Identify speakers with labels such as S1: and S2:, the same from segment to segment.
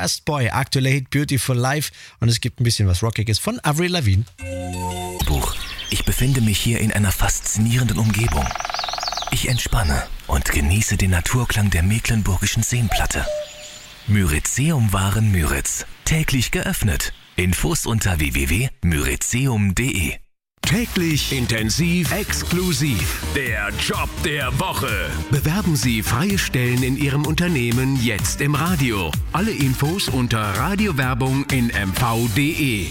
S1: Fastboy, aktueller Hit Beautiful Life und es gibt ein bisschen was Rockiges von Avril Lavigne.
S2: Ich befinde mich hier in einer faszinierenden Umgebung. Ich entspanne und genieße den Naturklang der Mecklenburgischen Seenplatte. Myrizeum-Waren Müritz. Täglich geöffnet. Infos unter www.myrizeum.de.
S3: Täglich, intensiv, exklusiv. Der Job der Woche. Bewerben Sie freie Stellen in Ihrem Unternehmen jetzt im Radio. Alle Infos unter Radiowerbung in mv.de.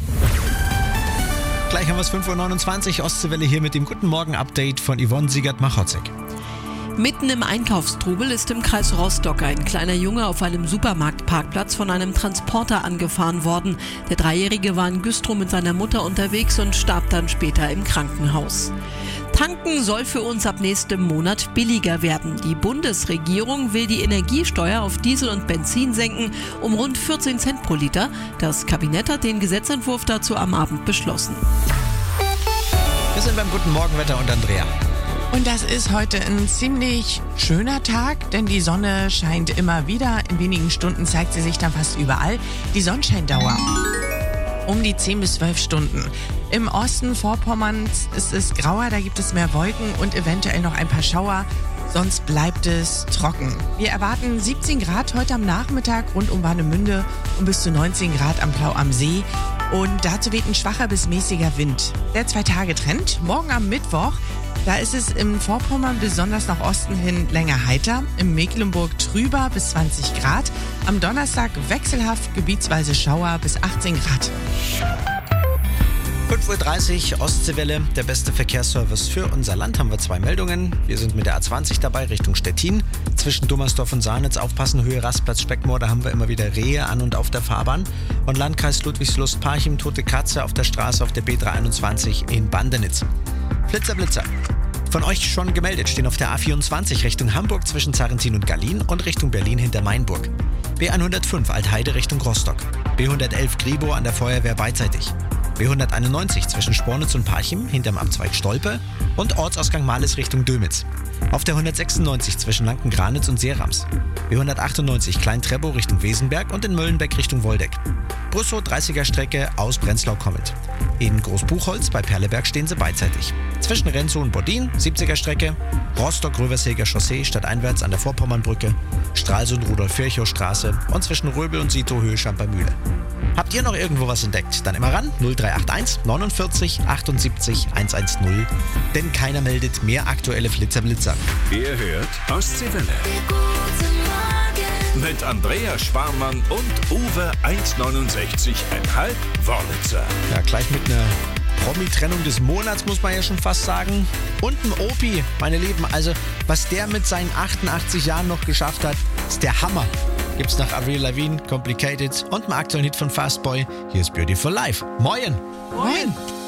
S1: Gleich haben wir es 5.29 Uhr, Ostseewelle hier mit dem Guten Morgen-Update von Yvonne Siegert-Machotzek.
S4: Mitten im Einkaufstrubel ist im Kreis Rostock ein kleiner Junge auf einem Supermarktparkplatz von einem Transporter angefahren worden. Der Dreijährige war in Güstrow mit seiner Mutter unterwegs und starb dann später im Krankenhaus. Tanken soll für uns ab nächstem Monat billiger werden. Die Bundesregierung will die Energiesteuer auf Diesel und Benzin senken um rund 14 Cent pro Liter. Das Kabinett hat den Gesetzentwurf dazu am Abend beschlossen.
S1: Wir sind beim Guten Morgenwetter und Andrea.
S5: Und das ist heute ein ziemlich schöner Tag, denn die Sonne scheint immer wieder. In wenigen Stunden zeigt sie sich dann fast überall. Die Sonnenscheindauer um die 10 bis 12 Stunden. Im Osten Vorpommerns ist es grauer, da gibt es mehr Wolken und eventuell noch ein paar Schauer. Sonst bleibt es trocken. Wir erwarten 17 Grad heute am Nachmittag rund um Warnemünde und bis zu 19 Grad am Plau am See. Und dazu weht ein schwacher bis mäßiger Wind. Der 2-Tage-Trend, morgen am Mittwoch. Da ist es im Vorpommern besonders nach Osten hin länger heiter, im Mecklenburg trüber bis 20 Grad, am Donnerstag wechselhaft, gebietsweise Schauer bis 18 Grad.
S1: 5.30 Uhr, Ostseewelle, der beste Verkehrsservice für unser Land, haben wir 2 Meldungen. Wir sind mit der A20 dabei, Richtung Stettin. Zwischen Dummersdorf und Sahnitz aufpassen, Höhe Rastplatz Speckmoor, da haben wir immer wieder Rehe an und auf der Fahrbahn. Und Landkreis Ludwigslust-Parchim, tote Katze auf der Straße auf der B321 in Bandenitz. Blitzer. Von euch schon gemeldet stehen auf der A24 Richtung Hamburg zwischen Zarentin und Gallien und Richtung Berlin hinter Mainburg. B105 Altheide Richtung Rostock. B111 Gribo an der Feuerwehr beidseitig. B191 zwischen Spornitz und Parchim hinterm Amtsweg Stolpe und Ortsausgang Males Richtung Dömitz. Auf der 196 zwischen Lanken-Granitz und Seerams. B198 Klein-Treppow Richtung Wesenberg und in Möllenbeck Richtung Woldeck. Brüssow 30er Strecke aus Prenzlau kommend. In Großbuchholz bei Perleberg stehen sie beidseitig. Zwischen Renzow und Bodin 70er Strecke. Rostock-Röverseger Chaussee stadteinwärts an der Vorpommernbrücke. Stralsund-Rudolf-Virchow-Straße und zwischen Röbel und Sito Höhe Schampermühle. Habt ihr noch irgendwo was entdeckt? Dann immer ran 0381 49 78 110. Denn keiner meldet mehr aktuelle Flitzer-Blitzer.
S3: Ihr hört Ostseewelle. Mit Andrea Sparmann und Uwe 1,69,5 Wörlitzer.
S1: Ja, gleich mit einer Promi-Trennung des Monats, muss man ja schon fast sagen. Und ein Opi, meine Lieben. Also, was der mit seinen 88 Jahren noch geschafft hat, ist der Hammer. Gibt's nach Avril Lavigne, Complicated und einem aktuellen Hit von Fastboy. Hier ist Beautiful Life. Moin!
S5: Moin!